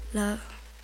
Love.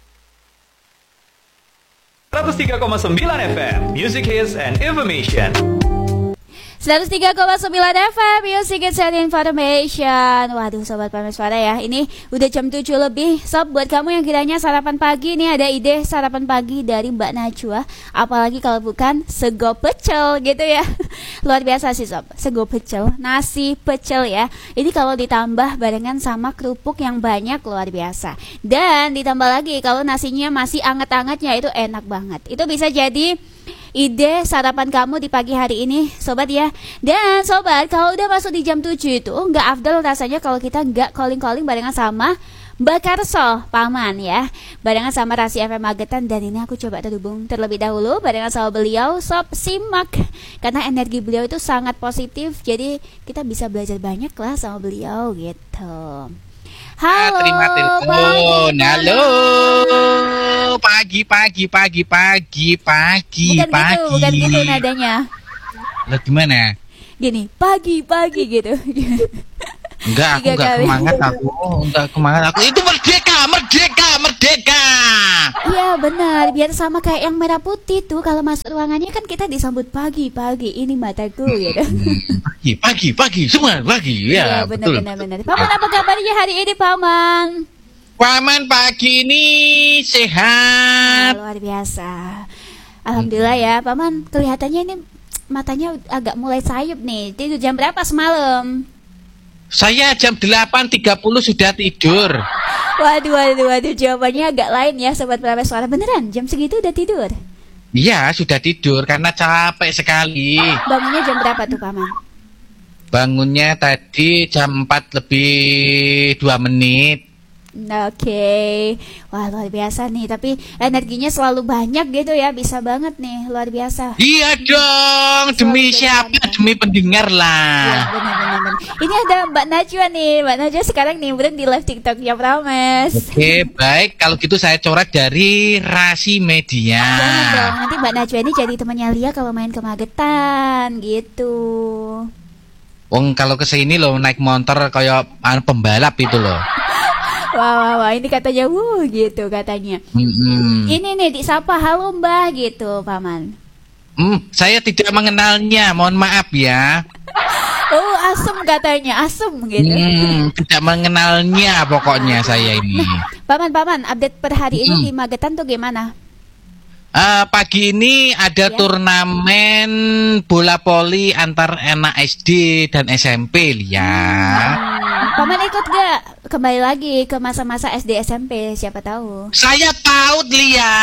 103,9 FM Music Hits and Information. 103,9 FM Music Hits and Information. Waduh sobat Pamer Suara ya, ini udah jam 7 lebih. Sob, buat kamu yang kiranya sarapan pagi, nih ada ide sarapan pagi dari Mbak Najwa. Apalagi kalau bukan sego pecel gitu ya. Luar biasa sih sob, sego pecel, nasi pecel ya. Ini kalau ditambah barengan sama kerupuk yang banyak, luar biasa. Dan ditambah lagi kalau nasinya masih anget-angetnya, itu enak banget. Itu bisa jadi ide sarapan kamu di pagi hari ini sobat ya. Dan sobat, kalau udah masuk di jam 7 itu nggak afdal rasanya kalau kita nggak calling-calling barengan sama Mbak Karso Paman ya, barengan sama Rasi FM Magetan. Dan ini aku coba terhubung terlebih dahulu barengan sama beliau. Sob, simak, karena energi beliau itu sangat positif, jadi kita bisa belajar banyak lah sama beliau gitu. Halo, terima telepon. Halo, pagi. Bukan gitu nadanya. Lo gimana? Gini, pagi gitu. Enggak, aku enggak semangat aku. Itu merdeka. Iya benar, biar sama kayak yang merah putih tuh. Kalau masuk ruangannya kan kita disambut pagi. Ini mataku gitu. Pagi, semua pagi. Ya, betul. Benar. Paman, apa kabarnya hari ini, Paman? Paman pagi ini sehat. Luar biasa. Alhamdulillah ya, Paman. Kelihatannya ini matanya agak mulai sayup nih. Tidur jam berapa semalam? Saya jam 8.30 sudah tidur. Waduh, jawabannya agak lain ya sobat Pamer Suara. Beneran jam segitu udah tidur? Iya, sudah tidur karena capek sekali. Bangunnya jam berapa tuh, Paman? Bangunnya tadi jam 4 lebih 2 menit. Oke. Wah, luar biasa nih. Tapi energinya selalu banyak gitu ya. Bisa banget nih, luar biasa. Iya dong, demi siapa? Demi pendengar lah. Ya, benar. Ini ada Mbak Najwa nih. Mbak Najwa sekarang nimbrung di live TikToknya Prames. Oke, baik. Kalau gitu saya coret dari Rasi Media. Jangan dong, nanti Mbak Najwa ini jadi temannya Lia kalau main ke Magetan gitu. Wong kalau kesini loh naik motor kayak pembalap itu loh. Wah, ini katanya gitu katanya. Ini nih disapa, halo Mbah gitu, Paman. Saya tidak mengenalnya, mohon maaf ya. Oh, asem katanya, asem gitu. Tidak mengenalnya pokoknya saya ini. Paman, update per hari ini di Magetan tuh gimana? Pagi ini ada turnamen bola voli antar anak SD dan SMP ya. Paman ikut gak? Kembali lagi ke masa-masa SD SMP, siapa tahu. Saya PAUD Lia.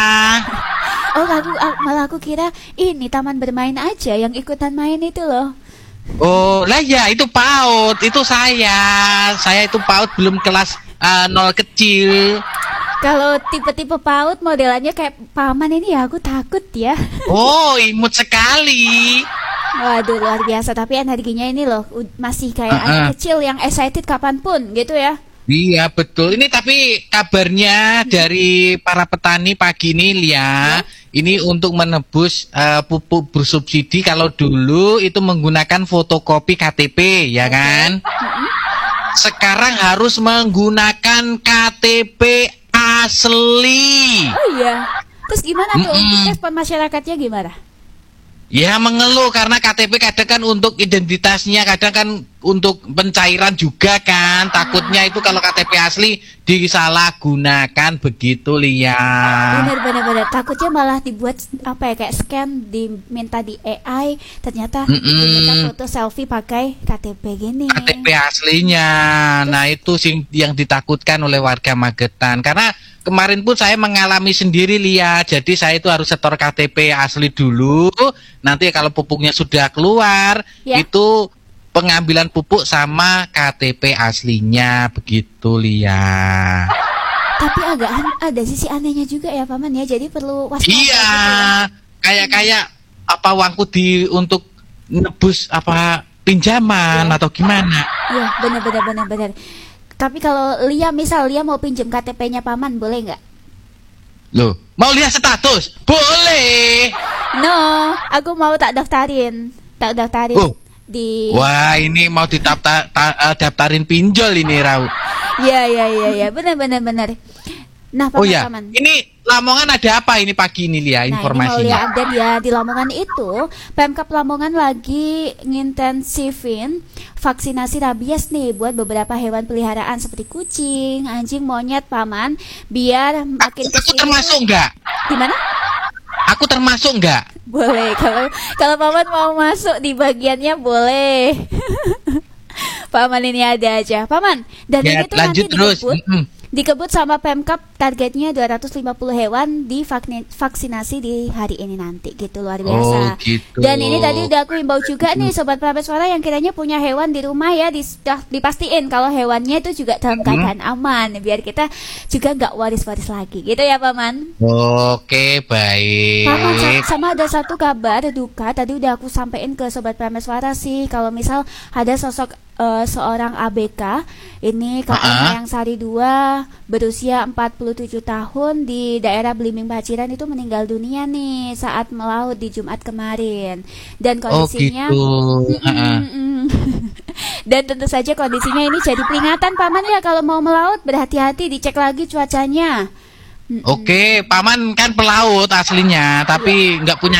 Oh, malah aku kira ini taman bermain aja yang ikutan main itu loh. Oh, lah ya itu PAUD, itu saya. Saya itu PAUD belum kelas 0 kecil. Kalau tipe-tipe PAUD modelannya kayak Paman ini ya aku takut ya. Oh, imut sekali. Waduh, luar biasa. Tapi energinya ini loh masih kayak anak kecil yang excited kapanpun gitu ya. Iya betul. Ini tapi kabarnya dari para petani pagi ini Lia, ini untuk menebus pupuk bersubsidi. Kalau dulu itu menggunakan fotokopi KTP ya kan. Sekarang harus menggunakan KTP asli. Oh iya. Terus gimana tuh respon masyarakatnya gimana? Ya mengeluh karena KTP kadang kan untuk identitasnya, kadang kan untuk pencairan juga kan. Takutnya itu kalau KTP asli disalahgunakan begitu Lia. Bener. Takutnya malah dibuat apa ya, kayak scan, diminta di AI, ternyata diminta foto selfie pakai KTP gini. KTP aslinya. Nah itu sih yang ditakutkan oleh warga Magetan. Karena kemarin pun saya mengalami sendiri Lia. Jadi saya itu harus setor KTP asli dulu. Nanti kalau pupuknya sudah keluar, itu pengambilan pupuk sama KTP aslinya begitu Lia. Tapi agak ada sisi anehnya juga ya Paman ya. Jadi perlu waspada. Iya. Kayak apa uangku untuk nebus apa pinjaman atau gimana? Iya, benar. Tapi kalau Lia mau pinjam KTP-nya Paman, boleh nggak? Loh, mau lihat status? Boleh. No, aku mau tak daftarin di. Wah, ini mau daftarin pinjol ini Rau. Iya, benar. Nah, Oh ya, paman. ini Lamongan ada apa ini pagi ini Lia Nah, ini mau informasinya? lihat update ya di Lamongan itu, Pemkab Lamongan lagi ngintensifin vaksinasi rabies nih buat beberapa hewan peliharaan seperti kucing, anjing, monyet, paman, biar makin Aku kesini. termasuk nggak? Di mana? Aku termasuk nggak? Boleh, kalau paman mau masuk di bagiannya boleh. Paman ini ada aja, paman. Dan Ya, ini tuh nanti lanjut terus. dikebut sama Pemkab, targetnya 250 hewan vaksinasi di hari ini nanti gitu, luar biasa. Oh, gitu. Dan ini tadi udah aku himbau juga nih sobat Prabe Suara yang kiranya punya hewan di rumah ya, dipastiin kalau hewannya itu juga dalam keadaan aman biar kita juga nggak waris-waris lagi gitu ya paman. Oke, baik. Paman, sama ada satu kabar duka tadi udah aku sampein ke sobat Prabe Suara sih, kalau misal ada sosok seorang ABK ini kakaknya yang Sari 2 berusia 47 tahun di daerah Blimbing Paciran itu meninggal dunia nih saat melaut di Jumat kemarin dan kondisinya dan tentu saja kondisinya ini jadi peringatan paman ya, kalau mau melaut berhati-hati, dicek lagi cuacanya. Oke, paman kan pelaut aslinya, tapi nggak punya